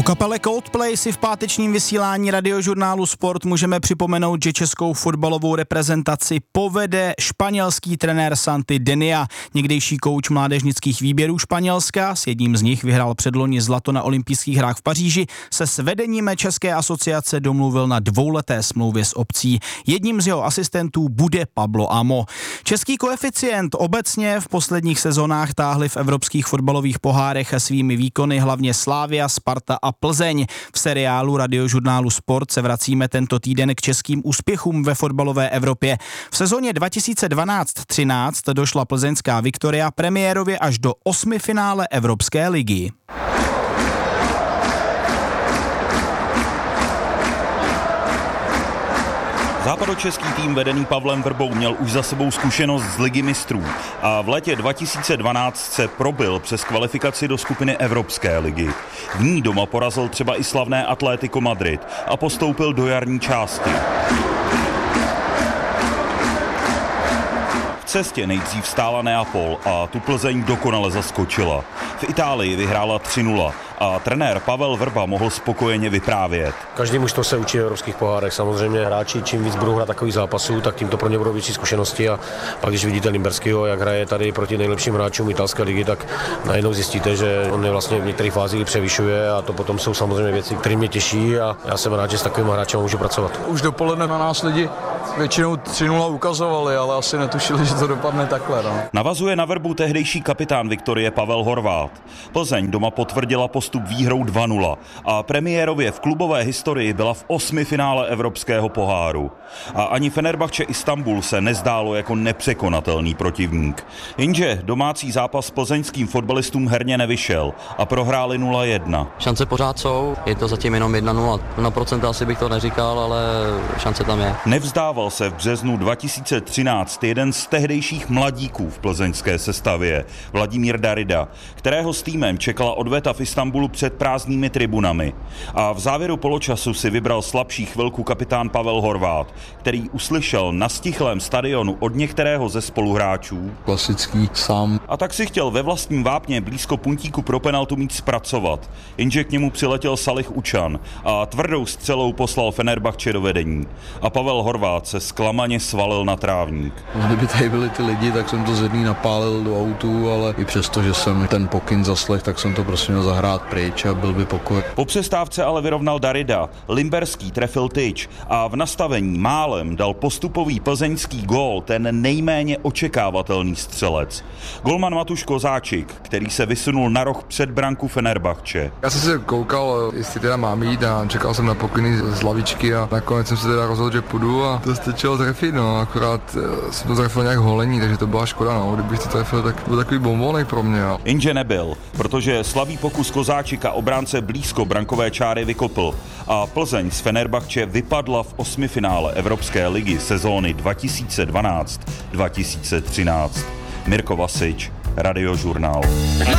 Kapele Coldplay si v pátečním vysílání Radiožurnálu Sport můžeme připomenout, že českou fotbalovou reprezentaci povede španělský trenér Santi Denia. Někdejší kouč mládežnických výběrů Španělska, s jedním z nich vyhrál předloni zlato na olympijských hrách v Paříži, se s vedením České asociace domluvil na dvouleté smlouvě s opcí. Jedním z jeho asistentů bude Pablo Amo. Český koeficient obecně v posledních sezonách táhli v evropských fotbalových pohárech svými výkony hlavně Slavia, Sparta a Plzeň. V seriálu Radiožurnálu Sport se vracíme tento týden k českým úspěchům ve fotbalové Evropě. V sezóně 2012-13 došla plzeňská Viktoria premiérově až do 8. finále Evropské ligy. Západočeský tým vedený Pavlem Vrbou měl už za sebou zkušenost z Ligy mistrů a v létě 2012 se probil přes kvalifikaci do skupiny Evropské ligy. V ní doma porazil třeba i slavné Atlético Madrid a postoupil do jarní části. V cestě nejdřív stála Neapol a tu Plzeň dokonale zaskočila. V Itálii vyhrála 3-0 a trenér Pavel Vrba mohl spokojeně vyprávět. Každý mužstvo se učí v evropských pohárech. Samozřejmě hráči, čím víc budou hrát takových zápasů, tak tím to pro ně budou větší zkušenosti a pak když vidíte Limberského, jak hraje tady proti nejlepším hráčům italské ligy, tak najednou zjistíte, že on je vlastně v některých fázích převyšuje a to potom jsou samozřejmě věci, které mě těší a já jsem rád, že s takovým hráčem můžu pracovat. Už dopoledne na nás lidi většinou 3-0 ukazovali, ale asi netušili, že to dopadne takhle. No. Navazuje na Vrbu tehdejší kapitán Viktorie Pavel Horváth. Plzeň doma potvrdila postup výhrou 2-0 a premiérově v klubové historii byla v 8. finále Evropského poháru. A ani Fenerbahce Istanbul se nezdálo jako nepřekonatelný protivník. Jenže domácí zápas plzeňským fotbalistům herně nevyšel a prohráli 0-1. Šance pořád jsou, je to zatím jenom 1-0. Na procenta asi bych to neříkal, ale šance tam je. Nevzdával se v březnu 2013 jeden z tehdejších mladíků v plzeňské sestavě, Vladimír Darida, kterého s týmem čekala odveta v Istanbulu před prázdnými tribunami. A v závěru poločasu si vybral slabší chvilku kapitán Pavel Horváth, který uslyšel na stichlém stadionu od některého ze spoluhráčů. Klasický sám. A tak si chtěl ve vlastním vápně blízko puntíku pro penaltu mít zpracovat, jenže k němu přiletěl Salih Učan a tvrdou střelou poslal Fenerbahce do vedení. A Pavel Horváth se zklamaně svalil na trávník. Kdyby tady byli ty lidi, tak jsem to z jedný napálil do autu, ale i přesto, že jsem ten pokyn zaslech, tak jsem to prostě měl zahrát pryč a byl by pokoj. Po přestávce ale vyrovnal Darida, Limberský trefil tyč a v nastavení málem dal postupový plzeňský gól ten nejméně očekávatelný střelec. Golman Matuš Kozáčik, který se vysunul na roh před branku Fenerbahce. Já jsem se koukal, jestli teda mám jít a čekal jsem na pokyny z lavičky a nakonec jsem se teda rozhodl, že půjdu a to stačilo trefit, no, akorát jsem to trefil nějak holení, takže to byla škoda, no, kdybych to trefil, tak byl takový bombonek pro mě. No. Jenže nebyl, protože slabý pokus Kozáčika obránce blízko brankové čáry vykopl a Plzeň z Fenerbahce vypadla v 8. finále Evropské ligy sezóny 2012-2013. Mirko Vasič, Radiožurnál.